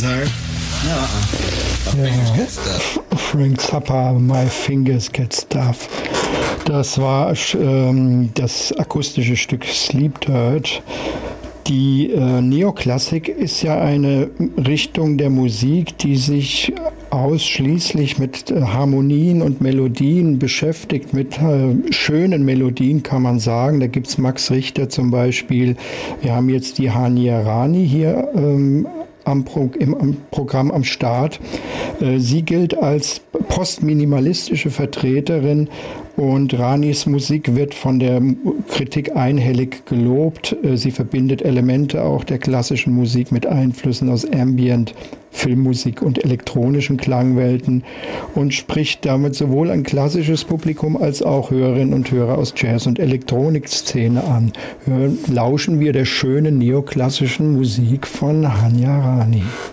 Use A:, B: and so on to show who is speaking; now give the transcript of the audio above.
A: Tag.
B: Ja.
C: Frank Zappa, My Fingers Get Stuff. Das war das akustische Stück Sleep Dirt. Die Neoklassik ist ja eine Richtung der Musik, die sich ausschließlich mit Harmonien und Melodien beschäftigt, mit schönen Melodien kann man sagen. Da gibt es Max Richter zum Beispiel. Wir haben jetzt die Hania Rani hier im Programm am Start. Sie gilt als postminimalistische Vertreterin und Ranis Musik wird von der Kritik einhellig gelobt. Sie verbindet Elemente auch der klassischen Musik mit Einflüssen aus Ambient, Filmmusik und elektronischen Klangwelten und spricht damit sowohl ein klassisches Publikum als auch Hörerinnen und Hörer aus Jazz- und Elektronikszene an. Lauschen wir der schönen neoklassischen Musik von Hania Rani.